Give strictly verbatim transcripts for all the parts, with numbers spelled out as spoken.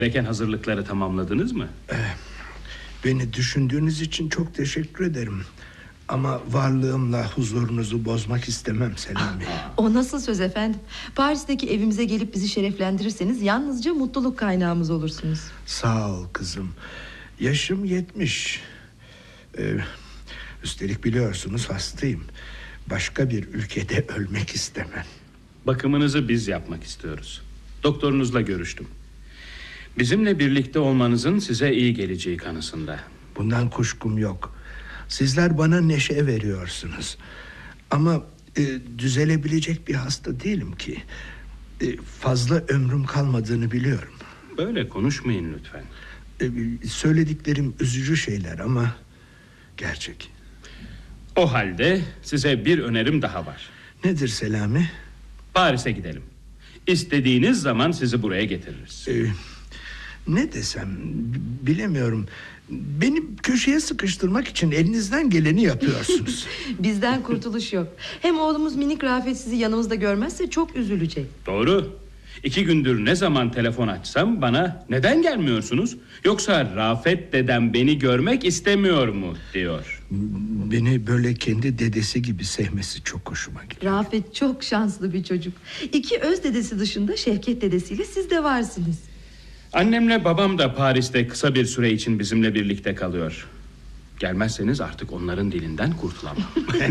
Gereken hazırlıkları tamamladınız mı? Ee, beni düşündüğünüz için çok teşekkür ederim. Ama varlığımla huzurunuzu bozmak istemem Selami. O nasıl söz efendim? Paris'teki evimize gelip bizi şereflendirirseniz yalnızca mutluluk kaynağımız olursunuz. Sağ ol kızım. Yaşım yetmiş. Ee, üstelik biliyorsunuz hastayım. Başka bir ülkede ölmek istemem. Bakımınızı biz yapmak istiyoruz. Doktorunuzla görüştüm. Bizimle birlikte olmanızın size iyi geleceği kanısında. Bundan kuşkum yok. Sizler bana neşe veriyorsunuz. Ama e, düzelebilecek bir hasta değilim ki. E, fazla ömrüm kalmadığını biliyorum. Böyle konuşmayın lütfen. E, söylediklerim üzücü şeyler ama gerçek. O halde size bir önerim daha var. Nedir Selami? Paris'e gidelim. İstediğiniz zaman sizi buraya getiririz. E, ne desem bilemiyorum. Beni köşeye sıkıştırmak için elinizden geleni yapıyorsunuz. Bizden kurtuluş yok. Hem oğlumuz minik Rafet sizi yanımızda görmezse çok üzülecek. Doğru. İki gündür ne zaman telefon açsam bana neden gelmiyorsunuz? Yoksa Rafet dedem beni görmek istemiyor mu diyor. Beni böyle kendi dedesi gibi sevmesi çok hoşuma gidiyor. Rafet çok şanslı bir çocuk. İki öz dedesi dışında Şevket dedesiyle siz de varsınız. Annemle babam da Paris'te kısa bir süre için bizimle birlikte kalıyor. Gelmezseniz artık onların dilinden kurtulamam.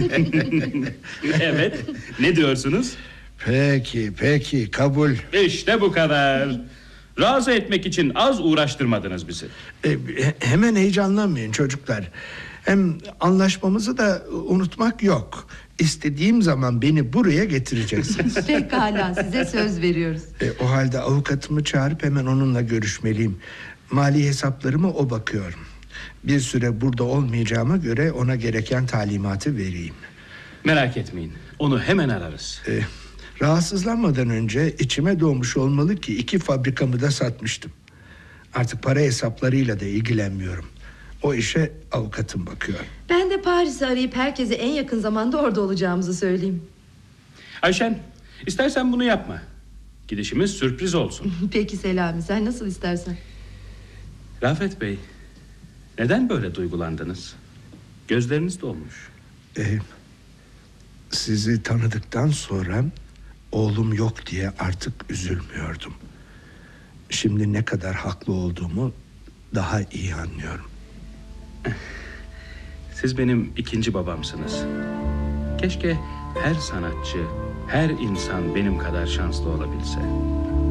Evet, ne diyorsunuz? Peki, peki, kabul. İşte bu kadar. Razı etmek için az uğraştırmadınız bizi. E, hemen heyecanlanmayın çocuklar. Hem anlaşmamızı da unutmak yok. İstediğim zaman beni buraya getireceksiniz. Pekala, size söz veriyoruz. E, o halde avukatımı çağırıp hemen onunla görüşmeliyim. Mali hesaplarıma o bakıyor. Bir süre burada olmayacağıma göre ona gereken talimatı vereyim. Merak etmeyin, onu hemen ararız. E, rahatsızlanmadan önce içime doğmuş olmalı ki iki fabrikamı da satmıştım. Artık para hesaplarıyla da ilgilenmiyorum. O işe avukatım bakıyor. Ben de Paris'i arayıp herkese en yakın zamanda orada olacağımızı söyleyeyim. Ayşen, istersen bunu yapma. Gidişimiz sürpriz olsun. Peki Selami, sen nasıl istersen. Rafet Bey, neden böyle duygulandınız? Gözleriniz dolmuş. Ee, sizi tanıdıktan sonra oğlum yok diye artık üzülmüyordum. Şimdi ne kadar haklı olduğumu daha iyi anlıyorum. Siz benim ikinci babamsınız. Keşke her sanatçı, her insan benim kadar şanslı olabilse.